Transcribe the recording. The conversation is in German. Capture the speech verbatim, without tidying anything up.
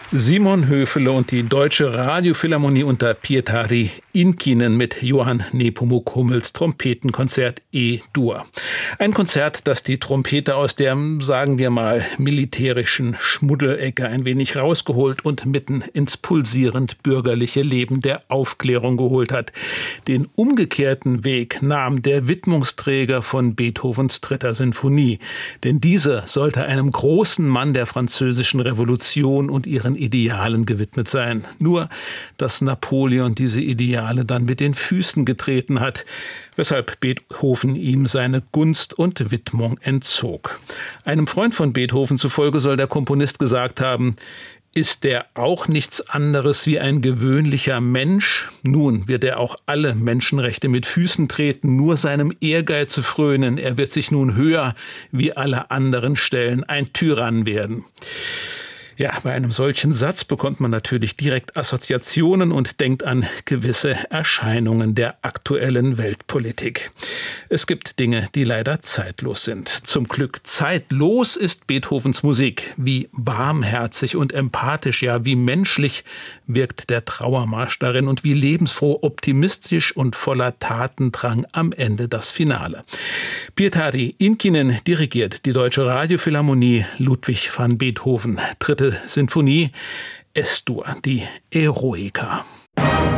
Simon Höfele und die Deutsche Radiophilharmonie unter Pietari Inkinen mit Johann Nepomuk Hummels Trompetenkonzert E-Dur. Ein Konzert, das die Trompete aus der, sagen wir mal, militärischen Schmuddelecke ein wenig rausgeholt und mitten ins pulsierend bürgerliche Leben der Aufklärung geholt hat. Den umgekehrten Weg nahm der Widmungsträger von Beethovens dritter Sinfonie. Denn diese sollte einem großen Mann der französischen Revolution und ihren Idealen gewidmet sein. Nur, dass Napoleon diese Ideale dann mit den Füßen getreten hat, weshalb Beethoven ihm seine Gunst und Widmung entzog. Einem Freund von Beethoven zufolge soll der Komponist gesagt haben: Ist der auch nichts anderes wie ein gewöhnlicher Mensch? Nun wird er auch alle Menschenrechte mit Füßen treten, nur seinem Ehrgeiz frönen. Er wird sich nun höher wie alle anderen stellen, ein Tyrann werden. Ja, bei einem solchen Satz bekommt man natürlich direkt Assoziationen und denkt an gewisse Erscheinungen der aktuellen Weltpolitik. Es gibt Dinge, die leider zeitlos sind. Zum Glück zeitlos ist Beethovens Musik. Wie warmherzig und empathisch, ja wie menschlich wirkt der Trauermarsch darin und wie lebensfroh, optimistisch und voller Tatendrang am Ende das Finale. Pietari Inkinen dirigiert die Deutsche Radiophilharmonie Ludwig van Beethoven. Dritte Sinfonie, Es-Dur, die Eroica.